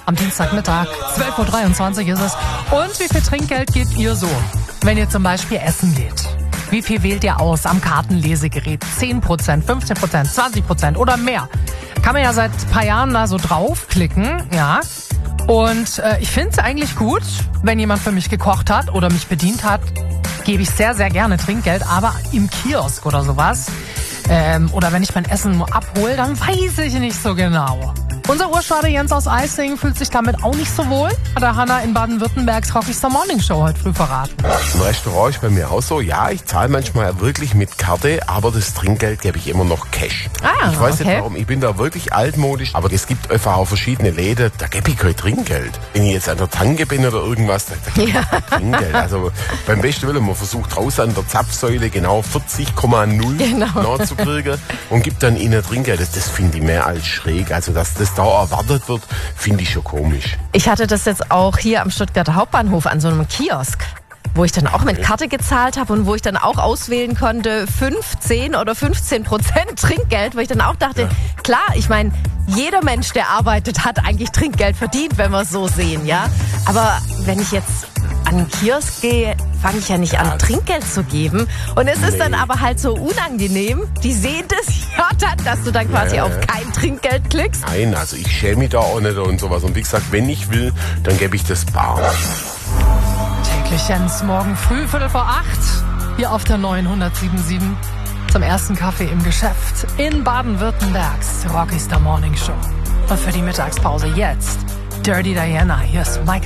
am Dienstagmittag. 12.23 Uhr ist es. Und wie viel Trinkgeld gebt ihr so, wenn ihr zum Beispiel essen geht? Wie viel wählt ihr aus am Kartenlesegerät? 10%, 15%, 20% oder mehr? Kann man ja seit ein paar Jahren da so draufklicken, ja. Und ich finde es eigentlich gut, wenn jemand für mich gekocht hat oder mich bedient hat, gebe ich sehr, sehr gerne Trinkgeld. Aber im Kiosk oder sowas, oder wenn ich mein Essen nur abhole, dann weiß ich nicht so genau. Unser Urschwader Jens aus Eising fühlt sich damit auch nicht so wohl. Hat der Hanna in Baden-Württembergs Rocky Morning Show heute früh verraten. Im Restaurant ist bei mir auch so. Ja, ich zahle manchmal wirklich mit Karte, aber das Trinkgeld gebe ich immer noch Cash. Ich weiß nicht warum, ich bin da wirklich altmodisch, aber es gibt einfach auch verschiedene Läden, da gebe ich kein Trinkgeld. Wenn ich jetzt an der Tanke bin oder irgendwas, da gebe ich kein Trinkgeld. Also beim besten Willen, man versucht raus an der Zapfsäule genau 40,0 nachzukriegen und gibt dann ihnen Trinkgeld. Das finde ich mehr als schräg. Also dass das da erwartet wird, finde ich schon komisch. Ich hatte das jetzt auch hier am Stuttgarter Hauptbahnhof an so einem Kiosk, wo ich dann auch mit Karte gezahlt habe und wo ich dann auch auswählen konnte 10 oder 15% Trinkgeld, wo ich dann auch dachte, klar, ich meine, jeder Mensch, der arbeitet, hat eigentlich Trinkgeld verdient, wenn wir es so sehen, ja. Aber wenn ich jetzt an den Kiosk gehe, fange ich ja nicht an, Trinkgeld zu geben. Und es ist dann aber halt so unangenehm. Die sehen das ja dann, dass du dann quasi auf kein Trinkgeld klickst. Nein, also ich schäme mich da auch nicht und sowas. Und wie gesagt, wenn ich will, dann gebe ich das bar. Täglich Jens, morgen früh, 7:45, hier auf der 907.7 zum ersten Kaffee im Geschäft in Baden-Württembergs Rocky's Morning Show. Und für die Mittagspause jetzt Dirty Diana, hier ist Michael.